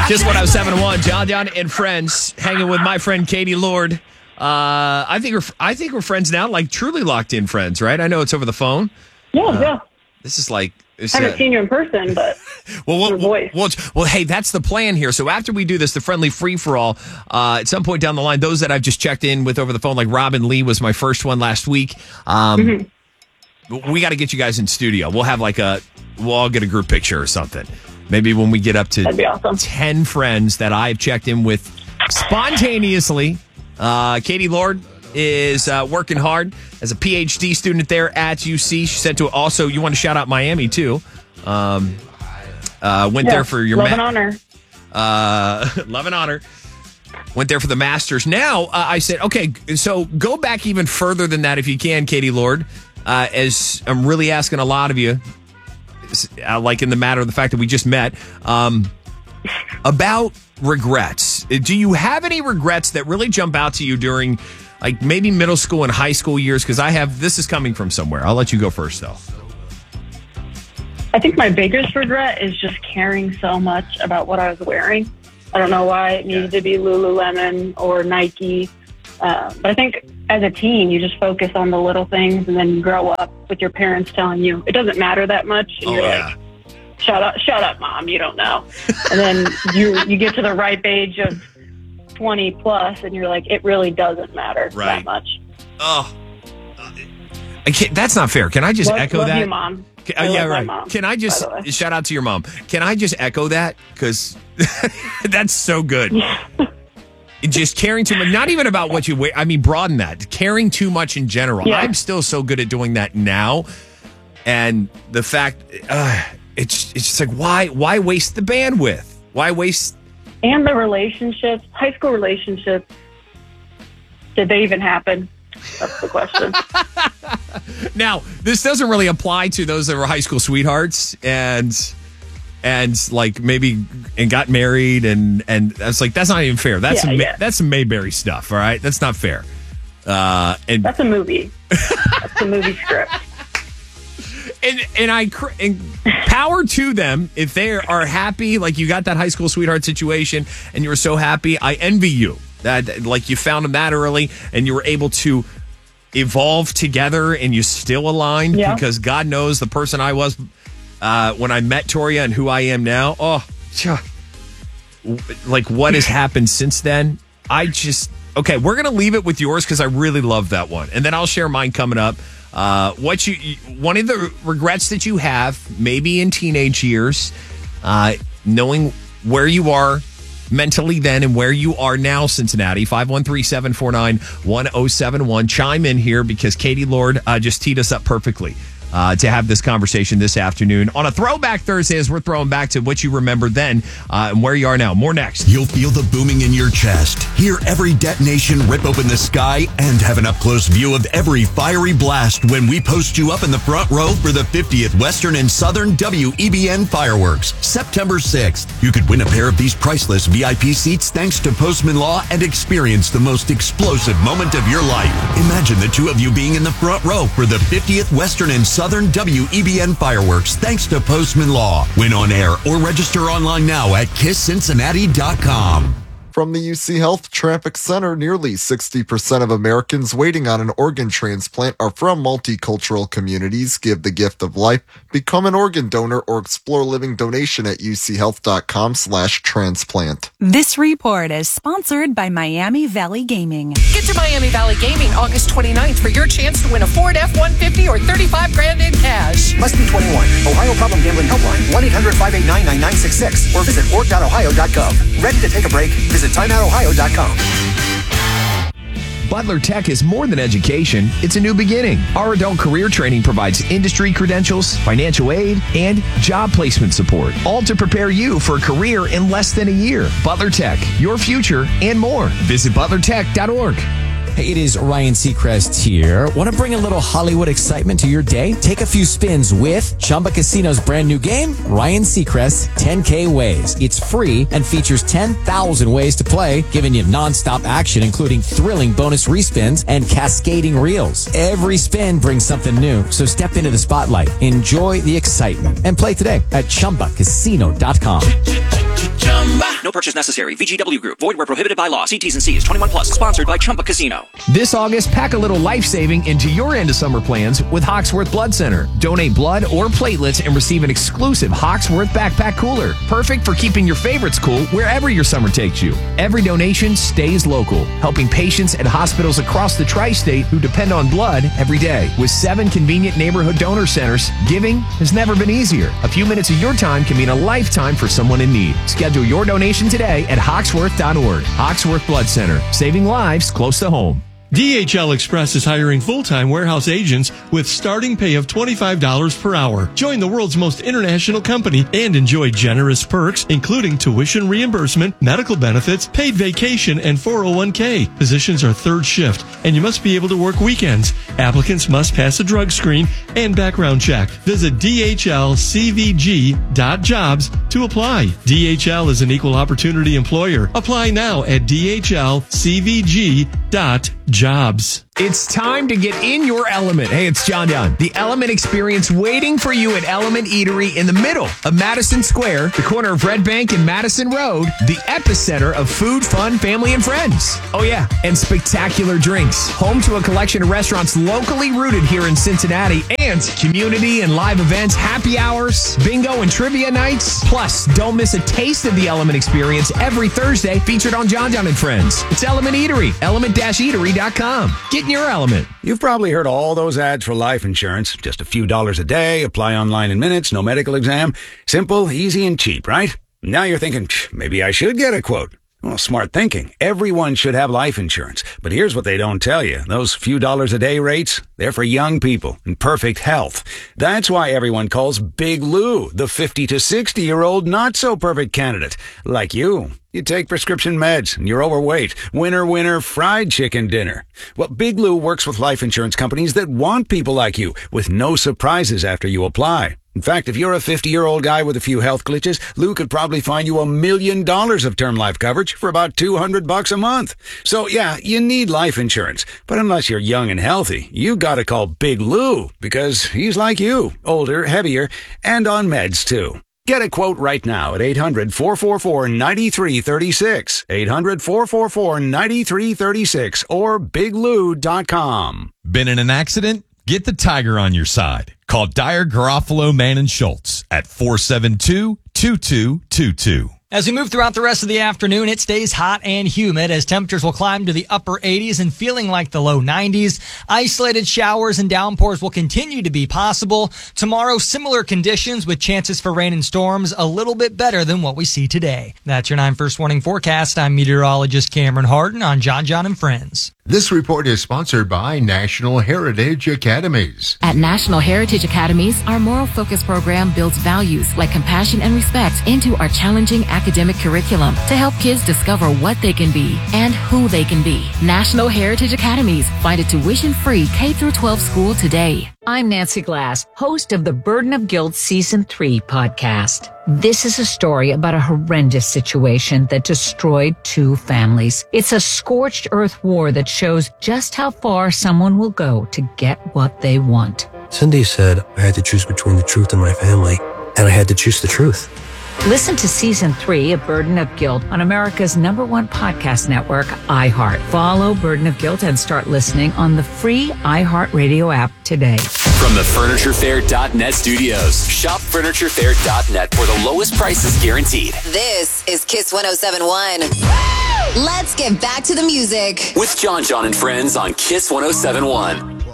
Kiss 107.1, John and friends, hanging with my friend Katie Lord. I think we're friends now, like truly locked in friends, right? I know it's over the phone. Yeah. This is like... I haven't seen you in person, but your voice. Well, hey, that's the plan here. So after we do this, the friendly free-for-all, at some point down the line, those that I've just checked in with over the phone, like Robin Lee was my first one last week. We got to get you guys in studio. We'll have we'll all get a group picture or something. Maybe when we get up to That'd be awesome. 10 friends that I've checked in with spontaneously. Katie Lord is working hard as a PhD student there at UC. She said to also, you want to shout out Miami too. Went there for your love and honor. Love and honor. Went there for the Masters. Now I said, okay, so go back even further than that if you can, Katie Lord. As I'm really asking a lot of you, like in the matter of the fact that we just met, about regrets. Do you have any regrets that really jump out to you during, like, maybe middle school and high school years? Because this is coming from somewhere. I'll let you go first, though. I think my biggest regret is just caring so much about what I was wearing. I don't know why it needed to be Lululemon or Nike. But I think as a teen, you just focus on the little things, and then you grow up with your parents telling you it doesn't matter that much. And you're like, shut up, Mom, you don't know. And then you get to the ripe age of 20 plus, and you're like, it really doesn't matter that much. Oh, that's not fair. Can I just echo love that? You, Mom. Mom, can I just shout out to your mom? Can I just echo that? Because that's so good. Just caring too much, not even about what you wear. I mean, broaden that. Caring too much in general. Yeah. I'm still so good at doing that now. And the fact, it's just like, why waste the bandwidth? Why waste? And the relationships, high school relationships, did they even happen? That's the question. Now, this doesn't really apply to those that were high school sweethearts and like maybe got married and it's like, that's not even fair. That's that's some Mayberry stuff. All right, that's not fair. And that's a movie. That's a movie script. And power to them if they are happy. Like, you got that high school sweetheart situation and you were so happy. I envy you that, like, you found them that early and you were able to evolve together and you still aligned, because God knows the person I was when I met Toria and who I am now. Like, what has happened since then? Okay, we're going to leave it with yours because I really love that one. And then I'll share mine coming up. One of the regrets that you have, maybe in teenage years, knowing where you are mentally then and where you are now, Cincinnati. 513-749-1071. Chime in here because Katie Lord just teed us up perfectly to have this conversation this afternoon on a Throwback Thursday, as we're throwing back to what you remember then and where you are now. More next. You'll feel the booming in your chest, hear every detonation rip open the sky, and have an up-close view of every fiery blast when we post you up in the front row for the 50th Western and Southern WEBN fireworks, September 6th. You could win a pair of these priceless VIP seats thanks to Postman Law and experience the most explosive moment of your life. Imagine the two of you being in the front row for the 50th Western and Southern WEBN fireworks thanks to Postman Law. Win on air or register online now at KissCincinnati.com. From the UC Health Traffic Center, nearly 60% of Americans waiting on an organ transplant are from multicultural communities. Give the gift of life. Become an organ donor or explore living donation at uchealth.com/transplant. This report is sponsored by Miami Valley Gaming. Get to Miami Valley Gaming August 29th for your chance to win a Ford F-150 or $35,000 in cash. Must be 21. Ohio Problem Gambling Helpline, 1-800-589-9966 or visit org.ohio.gov. Ready to take a break? Visit timeoutohio.com. Butler Tech is more than education. It's a new beginning. Our adult career training provides industry credentials, financial aid, and job placement support, all to prepare you for a career in less than a year. Butler Tech, your future and more. Visit butlertech.org. Hey, it is Ryan Seacrest here. Want to bring a little Hollywood excitement to your day? Take a few spins with Chumba Casino's brand new game, Ryan Seacrest's 10K Ways. It's free and features 10,000 ways to play, giving you nonstop action, including thrilling bonus respins and cascading reels. Every spin brings something new, so step into the spotlight, enjoy the excitement, and play today at ChumbaCasino.com. No purchase necessary. VGW Group. Void where prohibited by law. See T's and C's. 21 plus. Sponsored by Chumba Casino. This August, pack a little life-saving into your end of summer plans with Hawksworth Blood Center. Donate blood or platelets and receive an exclusive Hawksworth backpack cooler. Perfect for keeping your favorites cool wherever your summer takes you. Every donation stays local, helping patients at hospitals across the tri-state who depend on blood every day. With 7 convenient neighborhood donor centers, giving has never been easier. A few minutes of your time can mean a lifetime for someone in need. Schedule your donation today at hawksworth.org. Hawksworth Blood Center, saving lives close to home. DHL Express is hiring full-time warehouse agents with starting pay of $25 per hour. Join the world's most international company and enjoy generous perks, including tuition reimbursement, medical benefits, paid vacation, and 401k. Positions are third shift, and you must be able to work weekends. Applicants must pass a drug screen and background check. Visit dhlcvg.jobs to apply. DHL is an equal opportunity employer. Apply now at dhlcvg.jobs. It's time to get in your element. Hey, it's John Dunn. The Element Experience waiting for you at Element Eatery in the middle of Madison Square, the corner of Red Bank and Madison Road, the epicenter of food, fun, family, and friends. Oh, yeah, and spectacular drinks. Home to a collection of restaurants locally rooted here in Cincinnati, and community and live events, happy hours, bingo and trivia nights. Plus, don't miss a taste of the Element Experience every Thursday, featured on John Dunn and Friends. It's Element Eatery, element-eatery.com. Get in your element. You've probably heard all those ads for life insurance. Just a few dollars a day, apply online in minutes, no medical exam. Simple, easy, and cheap, right? Now you're thinking, maybe I should get a quote. Well, smart thinking. Everyone should have life insurance. But here's what they don't tell you. Those few dollars a day rates, they're for young people in perfect health. That's why everyone calls Big Lou the 50 to 60-year-old not-so-perfect candidate. Like you. You take prescription meds and you're overweight. Winner, fried chicken dinner. Well, Big Lou works with life insurance companies that want people like you with no surprises after you apply. In fact, if you're a 50-year-old guy with a few health glitches, Lou could probably find you $1 million of term life coverage for about $200 a month. So yeah, you need life insurance. But unless you're young and healthy, you gotta call Big Lou because he's like you, older, heavier, and on meds too. Get a quote right now at 800-444-9336, 800-444-9336, or biglou.com. Been in an accident? Get the Tiger on your side. Call Dyer, Garofalo, Mann & Schultz at 472-2222. As we move throughout the rest of the afternoon, it stays hot and humid as temperatures will climb to the upper 80s and feeling like the low 90s. Isolated showers and downpours will continue to be possible. Tomorrow, similar conditions with chances for rain and storms, a little bit better than what we see today. That's your 9 First Warning forecast. I'm meteorologist Cameron Harden on John and Friends. This report is sponsored by National Heritage Academies. At National Heritage Academies, our moral focus program builds values like compassion and respect into our challenging academic curriculum to help kids discover what they can be and who they can be. National Heritage Academies. Find a tuition-free K-12 school today. I'm Nancy Glass, host of the Burden of Guilt Season 3 podcast. This is a story about a horrendous situation that destroyed 2 families. It's a scorched earth war that shows just how far someone will go to get what they want. Cindy said I had to choose between the truth and my family, and I had to choose the truth. Listen to Season 3 of Burden of Guilt on America's #1 podcast network, iHeart. Follow Burden of Guilt and start listening on the free iHeartRadio app today. From the FurnitureFair.net studios, shop FurnitureFair.net for the lowest prices guaranteed. This is Kiss 107.1. Let's get back to the music. With John and Friends on Kiss 107.1.